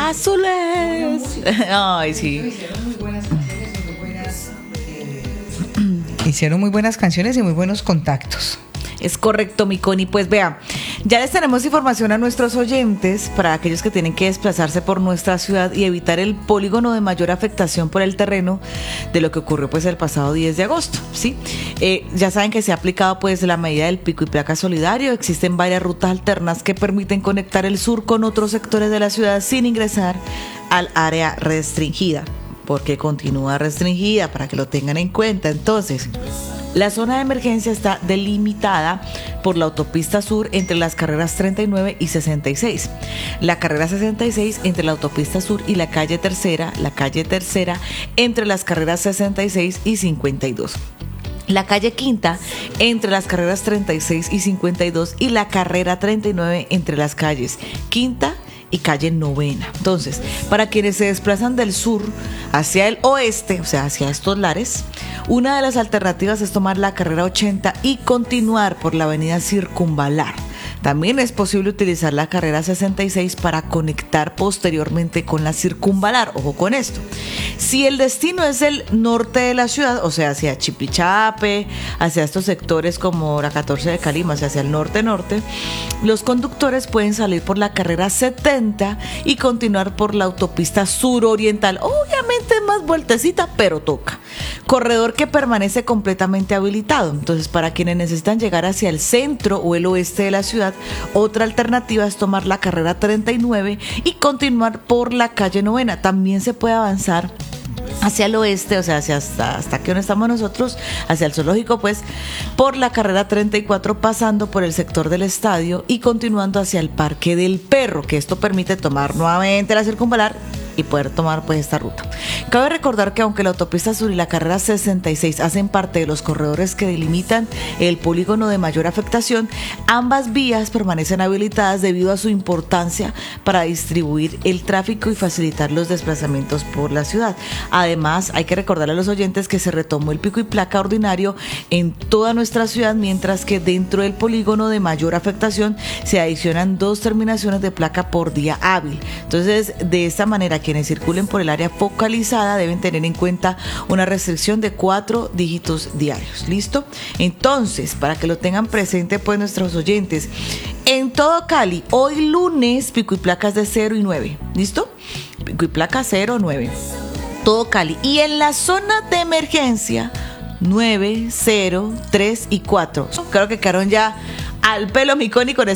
Azules. Ay, sí. Hicieron muy buenas canciones y muy buenos contactos. Es correcto, mi Connie. Pues vea, ya les tenemos información a nuestros oyentes para aquellos que tienen que desplazarse por nuestra ciudad y evitar el polígono de mayor afectación por el terreno de lo que ocurrió pues el pasado 10 de agosto, ¿sí? Ya saben que se ha aplicado pues la medida del pico y placa solidario. Existen varias rutas alternas que permiten conectar el sur con otros sectores de la ciudad sin ingresar al área restringida, porque continúa restringida, para que lo tengan en cuenta. Entonces, la zona de emergencia está delimitada por la autopista sur entre las carreras 39 y 66. La carrera 66 entre la autopista sur y la calle tercera entre las carreras 66 y 52. La calle quinta entre las carreras 36 y 52 y la carrera 39 entre las calles quinta y calle novena. Entonces, para quienes se desplazan del sur hacia el oeste, o sea, hacia estos lares, una de las alternativas es tomar la carrera 80 y continuar por la avenida Circunvalar. También es posible utilizar la carrera 66 para conectar posteriormente con la Circunvalar. Ojo con esto. Si el destino es el norte de la ciudad, o sea, hacia Chipichape, hacia estos sectores como la 14 de Calima, o sea, hacia el norte-norte, los conductores pueden salir por la carrera 70 y continuar por la autopista suroriental. Obviamente es más vueltecita, pero toca. Corredor que permanece completamente habilitado. Entonces, para quienes necesitan llegar hacia el centro o el oeste de la ciudad, otra alternativa es tomar la carrera 39 y continuar por la calle novena. También se puede avanzar hacia el oeste, o sea, hasta aquí donde estamos nosotros, hacia el zoológico, pues, por la carrera 34, pasando por el sector del estadio y continuando hacia el Parque del Perro, que esto permite tomar nuevamente la Circunvalar y poder tomar pues esta ruta. Cabe recordar que aunque la autopista sur y la carrera 66 hacen parte de los corredores que delimitan el polígono de mayor afectación, ambas vías permanecen habilitadas debido a su importancia para distribuir el tráfico y facilitar los desplazamientos por la ciudad. Además, hay que recordarle a los oyentes que se retomó el pico y placa ordinario en toda nuestra ciudad, mientras que dentro del polígono de mayor afectación se adicionan 2 terminaciones de placa por día hábil. Entonces, de esta manera, quienes circulen por el área focalizada deben tener en cuenta una restricción de 4 dígitos diarios. ¿Listo? Entonces, para que lo tengan presente pues nuestros oyentes, en todo Cali, hoy lunes, pico y placas de 0 y 9. ¿Listo? Pico y placa 0, 9. Todo Cali. Y en la zona de emergencia, 9, 0, 3 y 4. Creo que quedaron ya al pelo, mi Connie, con